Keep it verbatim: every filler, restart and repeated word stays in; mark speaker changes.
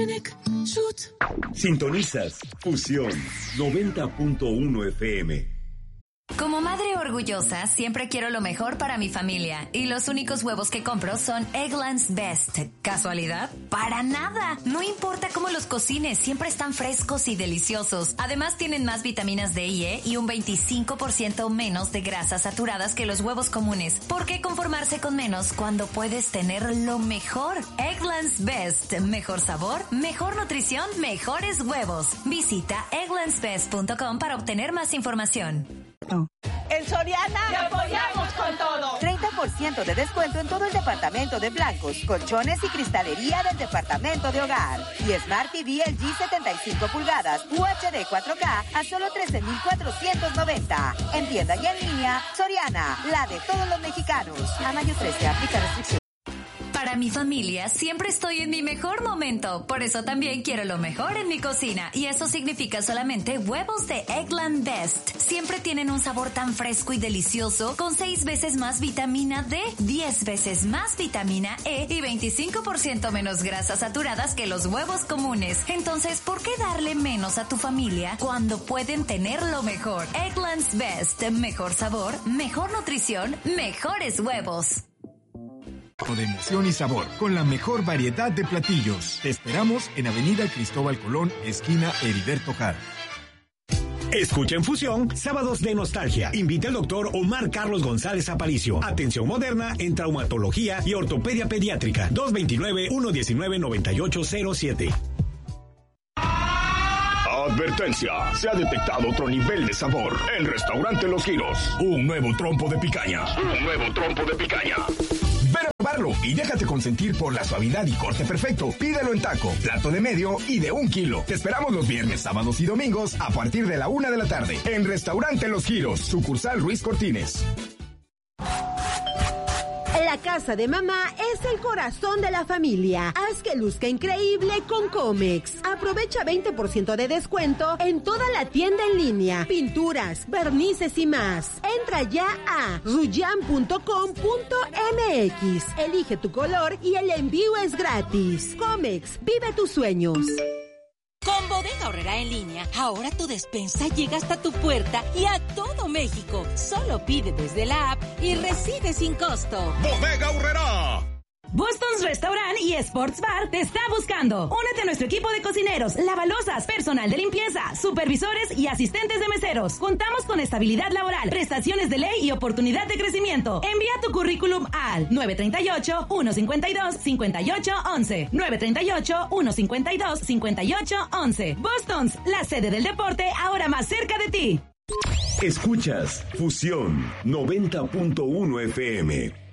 Speaker 1: Sintonizas Fusión noventa punto uno F M.
Speaker 2: Como madre orgullosa, siempre quiero lo mejor para mi familia. Y los únicos huevos que compro son Eggland's Best. ¿Casualidad? ¡Para nada! No importa cómo los cocines, siempre están frescos y deliciosos. Además, tienen más vitaminas D y E y un veinticinco por ciento menos de grasas saturadas que los huevos comunes. ¿Por qué conformarse con menos cuando puedes tener lo mejor? Eggland's Best. Mejor sabor, mejor nutrición, mejores huevos. Visita egglands best punto com para obtener más información.
Speaker 3: En Soriana te apoyamos con todo.
Speaker 4: treinta por ciento de descuento en todo el departamento de blancos, colchones y cristalería del departamento de hogar. Y Smart T V L G setenta y cinco pulgadas U H D cuatro K a solo trece mil cuatrocientos noventa. En tienda y en línea, Soriana, la de todos los mexicanos. A mayo trece, aplica restricciones.
Speaker 2: Para mi familia siempre estoy en mi mejor momento, por eso también quiero lo mejor en mi cocina, y eso significa solamente huevos de Eggland Best. Siempre tienen un sabor tan fresco y delicioso, con seis veces más vitamina D, diez veces más vitamina E y veinticinco por ciento menos grasas saturadas que los huevos comunes. Entonces, ¿por qué darle menos a tu familia cuando pueden tener lo mejor? Eggland's Best, mejor sabor, mejor nutrición, mejores huevos.
Speaker 5: De emoción y sabor, con la mejor variedad de platillos. Te esperamos en Avenida Cristóbal Colón, esquina Heriberto Jara.
Speaker 6: Escucha en Fusión, Sábados de Nostalgia. Invita al doctor Omar Carlos González Aparicio. Atención moderna en traumatología y ortopedia pediátrica. dos veintinueve, uno diecinueve, noventa y ocho cero siete.
Speaker 7: Advertencia, se ha detectado otro nivel de sabor en Restaurante Los Giros. Un nuevo trompo de picaña. Un nuevo trompo de picaña. Ven a probarlo y déjate consentir por la suavidad y corte perfecto. Pídelo en taco, plato de medio y de un kilo. Te esperamos los viernes, sábados y domingos a partir de la una de la tarde en Restaurante Los Giros, sucursal Ruiz Cortines.
Speaker 8: La casa de mamá es el corazón de la familia. Haz que luzca increíble con Comex. Aprovecha veinte por ciento de descuento en toda la tienda en línea. Pinturas, barnices y más. Entra ya a ruyan punto com punto m x. Elige tu color y el envío es gratis. Comex, vive tus sueños.
Speaker 9: Con Bodega Aurrerá en línea, ahora tu despensa llega hasta tu puerta y a todo México. Solo pide desde la app y recibe sin costo.
Speaker 7: Bodega Aurrerá.
Speaker 10: Boston's Restaurant y Sports Bar te está buscando. Únete a nuestro equipo de cocineros, lavalosas, personal de limpieza, supervisores y asistentes de meseros. Contamos con estabilidad laboral, prestaciones de ley y oportunidad de crecimiento. Envía tu currículum al nueve tres ocho, uno cinco dos, cinco ocho uno uno. nueve tres ocho, uno cinco dos, cinco ocho uno uno. Boston's, la sede del deporte, ahora más cerca de ti.
Speaker 1: Escuchas Fusión noventa punto uno F M.